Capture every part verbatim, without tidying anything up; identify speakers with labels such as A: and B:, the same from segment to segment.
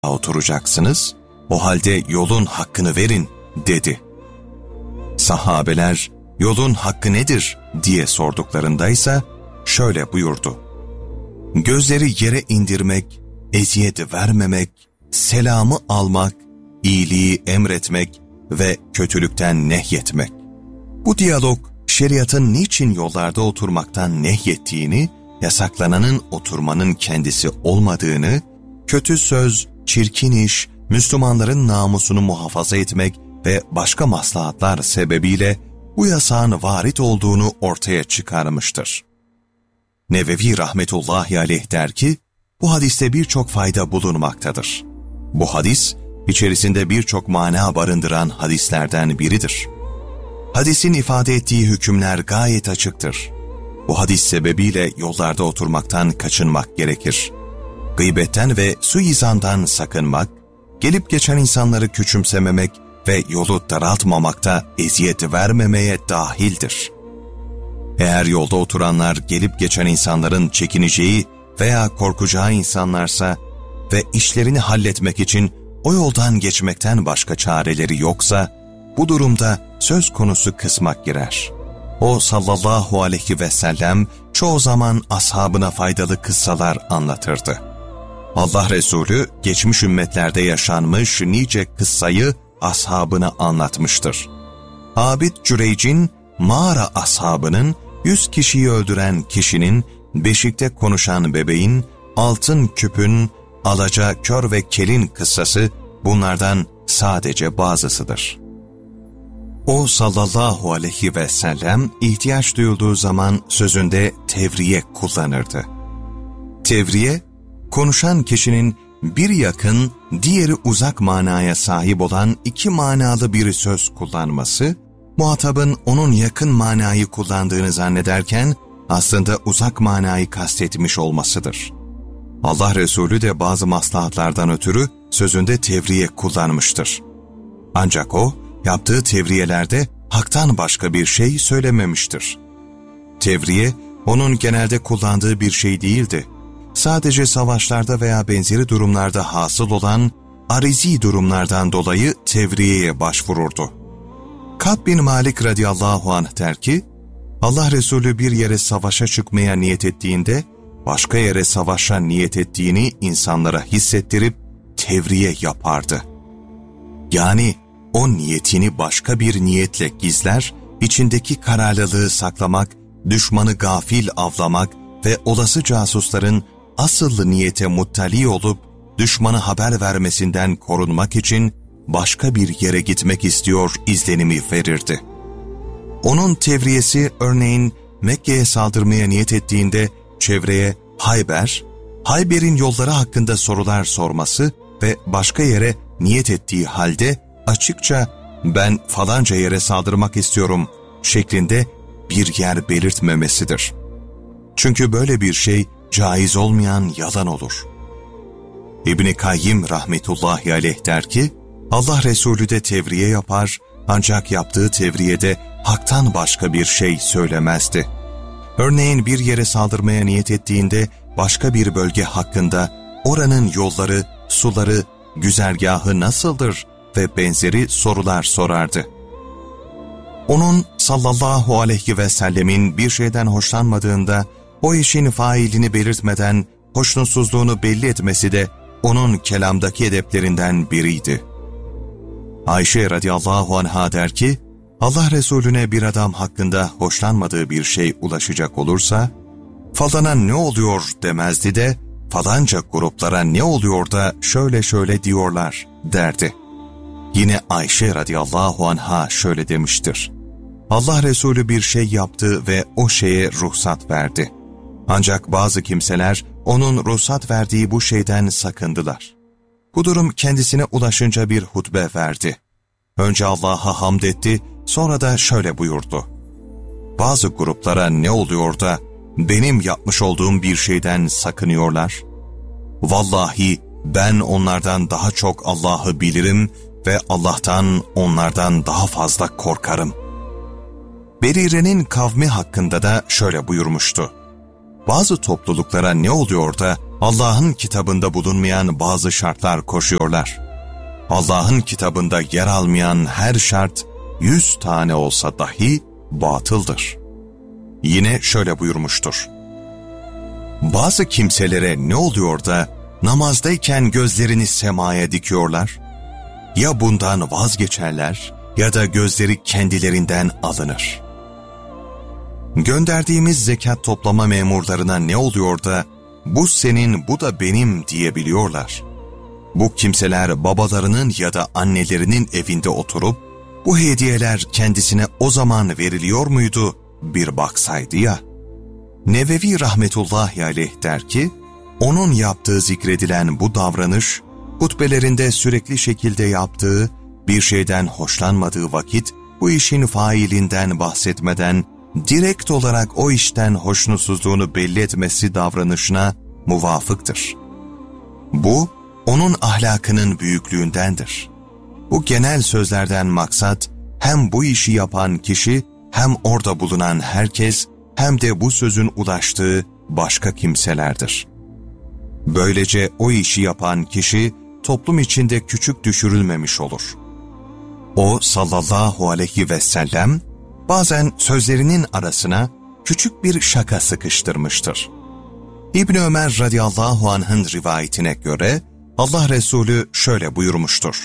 A: oturacaksınız, o halde yolun hakkını verin dedi. Sahabeler yolun hakkı nedir diye sorduklarındaysa şöyle buyurdu. Gözleri yere indirmek, eziyet vermemek, selamı almak, iyiliği emretmek ve kötülükten nehyetmek. Bu diyalog şeriatın niçin yollarda oturmaktan nehyettiğini, yasaklananın oturmanın kendisi olmadığını, kötü söz, çirkin iş, Müslümanların namusunu muhafaza etmek ve başka maslahatlar sebebiyle bu yasağın varit olduğunu ortaya çıkarmıştır. Nevevi rahmetullahi aleyh der ki, bu hadiste birçok fayda bulunmaktadır. Bu hadis, içerisinde birçok mana barındıran hadislerden biridir. Hadisin ifade ettiği hükümler gayet açıktır. Bu hadis sebebiyle yollarda oturmaktan kaçınmak gerekir. Gıybetten ve suizandan sakınmak, gelip geçen insanları küçümsememek ve yolu daraltmamakta eziyet vermemeye dahildir. Eğer yolda oturanlar gelip geçen insanların çekineceği veya korkacağı insanlarsa ve işlerini halletmek için o yoldan geçmekten başka çareleri yoksa, bu durumda söz konusu kısmak girer. O sallallahu aleyhi ve sellem çoğu zaman ashabına faydalı kıssalar anlatırdı. Allah Resulü geçmiş ümmetlerde yaşanmış nice kıssayı ashabına anlatmıştır. Abid Cüreyc'in mağara ashabının, yüz kişiyi öldüren kişinin, beşikte konuşan bebeğin, altın küpün, alaca kör ve kelin kıssası bunlardan sadece bazısıdır. O sallallahu aleyhi ve sellem ihtiyaç duyulduğu zaman sözünde tevriye kullanırdı. Tevriye, konuşan kişinin bir yakın, diğeri uzak manaya sahip olan iki manalı bir söz kullanması, muhatabın onun yakın manayı kullandığını zannederken aslında uzak manayı kastetmiş olmasıdır. Allah Resulü de bazı maslahatlardan ötürü sözünde tevriye kullanmıştır. Ancak o, yaptığı tevriyelerde haktan başka bir şey söylememiştir. Tevriye, onun genelde kullandığı bir şey değildi. Sadece savaşlarda veya benzeri durumlarda hasıl olan arizi durumlardan dolayı tevriyeye başvururdu. Kab bin Malik radıyallahu anh der ki, Allah Resulü bir yere savaşa çıkmaya niyet ettiğinde, başka yere savaşa niyet ettiğini insanlara hissettirip tevriye yapardı. Yani o niyetini başka bir niyetle gizler, içindeki kararlılığı saklamak, düşmanı gafil avlamak ve olası casusların asıl niyete muttali olup düşmanı haber vermesinden korunmak için başka bir yere gitmek istiyor izlenimi verirdi. Onun tevriyesi örneğin Mekke'ye saldırmaya niyet ettiğinde çevreye Hayber, Hayber'in yolları hakkında sorular sorması ve başka yere niyet ettiği halde açıkça ben falanca yere saldırmak istiyorum şeklinde bir yer belirtmemesidir. Çünkü böyle bir şey caiz olmayan yalan olur. İbn-i Kayyim rahmetullahi aleyh der ki, Allah Resulü de tevriye yapar ancak yaptığı tevriyede haktan başka bir şey söylemezdi. Örneğin bir yere saldırmaya niyet ettiğinde başka bir bölge hakkında oranın yolları, suları, güzergahı nasıldır ve benzeri sorular sorardı. Onun sallallahu aleyhi ve sellemin bir şeyden hoşlanmadığında o işin failini belirtmeden hoşnutsuzluğunu belli etmesi de onun kelamdaki edeplerinden biriydi. Ayşe radıyallahu anha der ki, Allah Resulüne bir adam hakkında hoşlanmadığı bir şey ulaşacak olursa, falana ne oluyor demezdi de, falanca gruplara ne oluyor da şöyle şöyle diyorlar derdi. Yine Ayşe radıyallahu anha şöyle demiştir. Allah Resulü bir şey yaptı ve o şeye ruhsat verdi. Ancak bazı kimseler onun ruhsat verdiği bu şeyden sakındılar. Bu durum kendisine ulaşınca bir hutbe verdi. Önce Allah'a hamd etti, sonra da şöyle buyurdu. Bazı gruplara ne oluyor da benim yapmış olduğum bir şeyden sakınıyorlar? Vallahi ben onlardan daha çok Allah'ı bilirim ve Allah'tan onlardan daha fazla korkarım. Berire'nin kavmi hakkında da şöyle buyurmuştu. Bazı topluluklara ne oluyor da Allah'ın kitabında bulunmayan bazı şartlar koşuyorlar. Allah'ın kitabında yer almayan her şart yüz tane olsa dahi batıldır. Yine şöyle buyurmuştur. Bazı kimselere ne oluyor da namazdayken gözlerini semaya dikiyorlar? Ya bundan vazgeçerler ya da gözleri kendilerinden alınır. Gönderdiğimiz zekat toplama memurlarına ne oluyor da bu senin bu da benim diyebiliyorlar. Bu kimseler babalarının ya da annelerinin evinde oturup bu hediyeler kendisine o zaman veriliyor muydu bir baksaydı ya. Nevevi rahmetullahi aleyh der ki, onun yaptığı zikredilen bu davranış, hutbelerinde sürekli şekilde yaptığı, bir şeyden hoşlanmadığı vakit bu işin failinden bahsetmeden, direkt olarak o işten hoşnutsuzluğunu belli etmesi davranışına muvafıktır. Bu, onun ahlakının büyüklüğündendir. Bu genel sözlerden maksat, hem bu işi yapan kişi, hem orada bulunan herkes, hem de bu sözün ulaştığı başka kimselerdir. Böylece o işi yapan kişi, toplum içinde küçük düşürülmemiş olur. O sallallahu aleyhi ve sellem, bazen sözlerinin arasına küçük bir şaka sıkıştırmıştır. İbni Ömer radıyallahu anh'ın rivayetine göre, Allah Resulü şöyle buyurmuştur.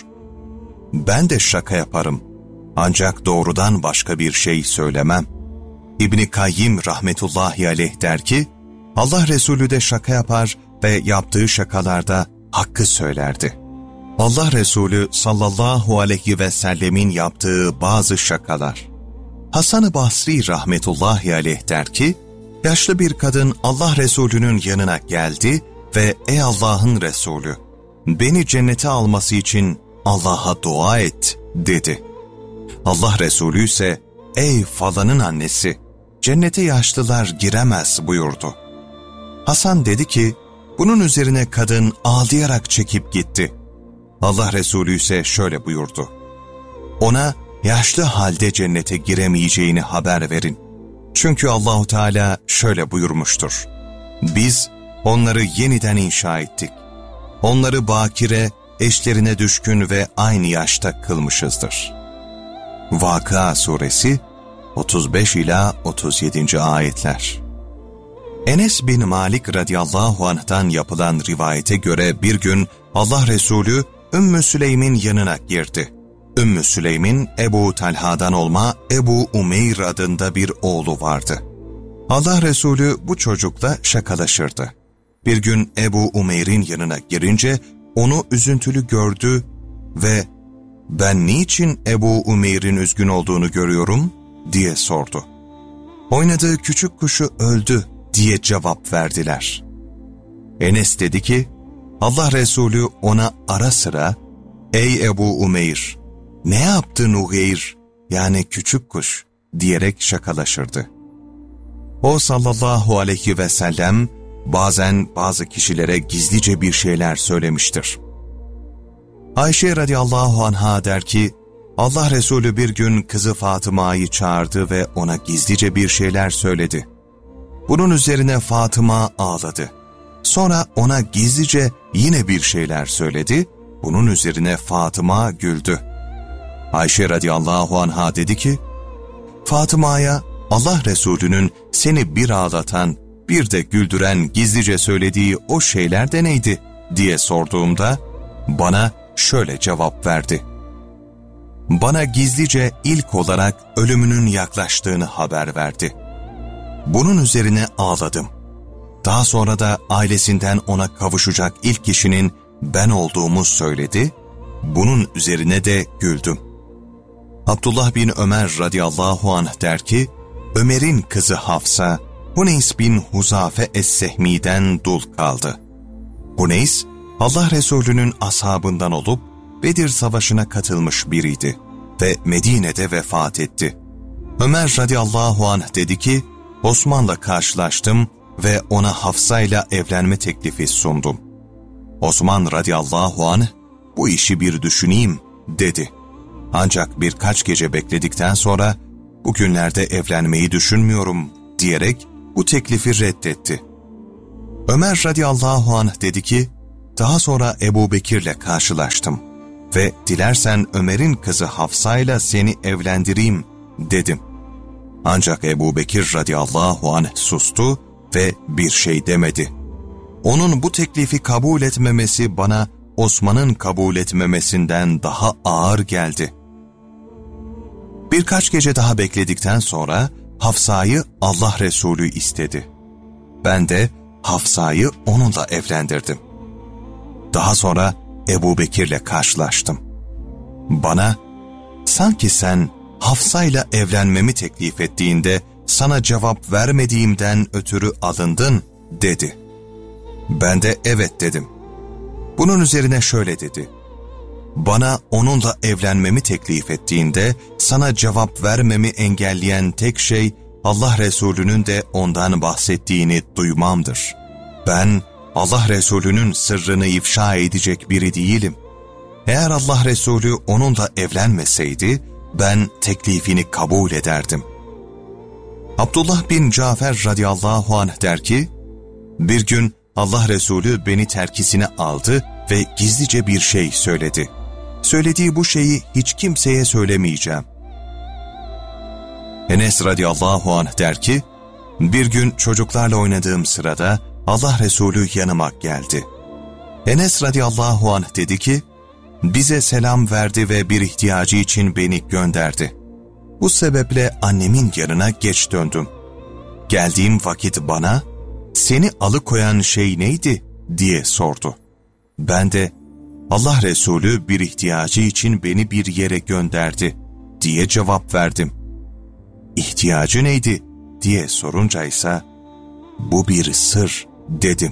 A: Ben de şaka yaparım, ancak doğrudan başka bir şey söylemem. İbn Kayyim rahmetullahi aleyh der ki, Allah Resulü de şaka yapar ve yaptığı şakalarda hakkı söylerdi. Allah Resulü sallallahu aleyhi ve sellemin yaptığı bazı şakalar. Hasan-ı Basri rahmetullahi aleyh der ki, yaşlı bir kadın Allah Resulü'nün yanına geldi ve ey Allah'ın Resulü, beni cennete alması için Allah'a dua et dedi. Allah Resulü ise ey falanın annesi, cennete yaşlılar giremez buyurdu. Hasan dedi ki, bunun üzerine kadın ağlayarak çekip gitti. Allah Resulü ise şöyle buyurdu. Ona yaşlı halde cennete giremeyeceğini haber verin. Çünkü Allahu Teala şöyle buyurmuştur. Biz onları yeniden inşa ettik. Onları bakire, eşlerine düşkün ve aynı yaşta kılmışızdır. Vakıa Suresi otuz beş ila otuz yedinci ayetler. Enes bin Malik radıyallahu anh'tan yapılan rivayete göre bir gün Allah Resulü Ümmü Süleym'in yanına girdi. Ümmü Süleym'in Ebu Talha'dan olma Ebu Umeyr adında bir oğlu vardı. Allah Resulü bu çocukla şakalaşırdı. Bir gün Ebu Umeyr'in yanına girince onu üzüntülü gördü ve ben niçin Ebu Umeyr'in üzgün olduğunu görüyorum diye sordu. Oynadığı küçük kuşu öldü diye cevap verdiler. Enes dedi ki, Allah Resulü ona ara sıra, ey Ebu Umeyr, ne yaptın Ugeyr, yani küçük kuş diyerek şakalaşırdı. O sallallahu aleyhi ve sellem bazen bazı kişilere gizlice bir şeyler söylemiştir. Ayşe radıyallahu anha der ki, Allah Resulü bir gün kızı Fatıma'yı çağırdı ve ona gizlice bir şeyler söyledi. Bunun üzerine Fatıma ağladı. Sonra ona gizlice yine bir şeyler söyledi. Bunun üzerine Fatıma güldü. Ayşe radıyallahu anha dedi ki, Fatıma'ya Allah Resulü'nün seni bir ağlatan, bir de güldüren gizlice söylediği o şeyler de neydi diye sorduğumda, bana şöyle cevap verdi. Bana gizlice ilk olarak ölümünün yaklaştığını haber verdi. Bunun üzerine ağladım. Daha sonra da ailesinden ona kavuşacak ilk kişinin ben olduğumu söyledi. Bunun üzerine de güldüm. Abdullah bin Ömer radıyallahu anh der ki, Ömer'in kızı Hafsa, Huneys bin Huzafe Es-Sehmi'den dul kaldı. Huneys, Allah Resulü'nün ashabından olup Bedir Savaşı'na katılmış biriydi ve Medine'de vefat etti. Ömer radıyallahu anh dedi ki, Osman'la karşılaştım ve ona Hafsa'yla evlenme teklifi sundum. Osman radıyallahu anh, bu işi bir düşüneyim dedi. Ancak birkaç gece bekledikten sonra, bugünlerde evlenmeyi düşünmüyorum diyerek bu teklifi reddetti. Ömer radıyallahu anh dedi ki, daha sonra Ebu Bekir'le karşılaştım ve dilersen Ömer'in kızı Hafsa'yla seni evlendireyim dedim. Ancak Ebu Bekir radıyallahu anh sustu ve bir şey demedi. Onun bu teklifi kabul etmemesi bana Osman'ın kabul etmemesinden daha ağır geldi. Birkaç gece daha bekledikten sonra Hafsa'yı Allah Resulü istedi. Ben de Hafsa'yı onunla evlendirdim. Daha sonra Ebu Bekir'le karşılaştım. Bana, sanki sen Hafsa'yla evlenmemi teklif ettiğinde sana cevap vermediğimden ötürü alındın dedi. Ben de evet dedim. Bunun üzerine şöyle dedi. Bana onunla evlenmemi teklif ettiğinde sana cevap vermemi engelleyen tek şey Allah Resulü'nün de ondan bahsettiğini duymamdır. Ben Allah Resulü'nün sırrını ifşa edecek biri değilim. Eğer Allah Resulü onunla evlenmeseydi ben teklifini kabul ederdim. Abdullah bin Cafer radıyallahu anh der ki, bir gün Allah Resulü beni terkisine aldı ve gizlice bir şey söyledi. Söylediği bu şeyi hiç kimseye söylemeyeceğim. Enes radıyallahu anh der ki, bir gün çocuklarla oynadığım sırada Allah Resulü yanıma geldi. Enes radıyallahu anh dedi ki, bize selam verdi ve bir ihtiyacı için beni gönderdi. Bu sebeple annemin yanına geç döndüm. Geldiğim vakit bana, seni alıkoyan şey neydi diye sordu. Ben de, Allah Resulü bir ihtiyacı için beni bir yere gönderdi diye cevap verdim. İhtiyacı neydi diye sorunca ise, bu bir sır dedim.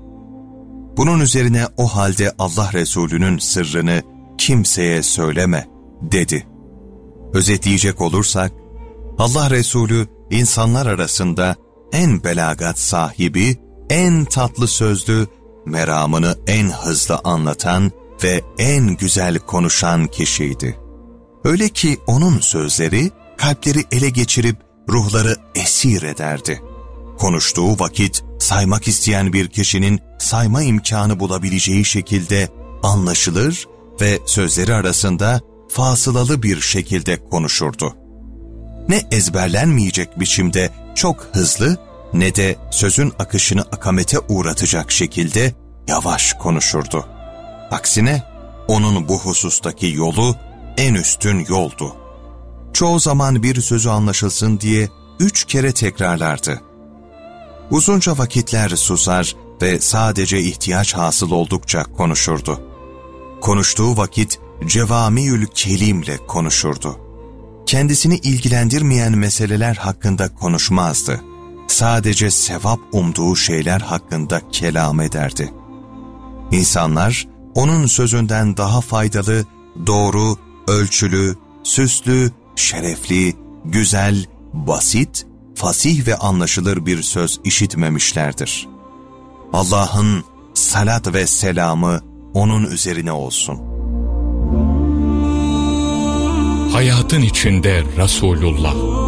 A: Bunun üzerine o halde Allah Resulü'nün sırrını kimseye söyleme dedi. Özetleyecek olursak, Allah Resulü insanlar arasında en belagat sahibi, en tatlı sözlü, meramını en hızlı anlatan ve en güzel konuşan kişiydi. Öyle ki onun sözleri kalpleri ele geçirip ruhları esir ederdi. Konuştuğu vakit saymak isteyen bir kişinin sayma imkanı bulabileceği şekilde anlaşılır ve sözleri arasında fasılalı bir şekilde konuşurdu. Ne ezberlenmeyecek biçimde çok hızlı ne de sözün akışını akamete uğratacak şekilde yavaş konuşurdu. Aksine onun bu husustaki yolu en üstün yoldu. Çoğu zaman bir sözü anlaşılsın diye üç kere tekrarlardı. Uzunca vakitler susar ve sadece ihtiyaç hasıl oldukça konuşurdu. Konuştuğu vakit cevamiül kelimle konuşurdu. Kendisini ilgilendirmeyen meseleler hakkında konuşmazdı. Sadece sevap umduğu şeyler hakkında kelam ederdi. İnsanlar onun sözünden daha faydalı, doğru, ölçülü, süslü, şerefli, güzel, basit, fasih ve anlaşılır bir söz işitmemişlerdir. Allah'ın salat ve selamı onun üzerine olsun.
B: Hayatın içinde Resulullah.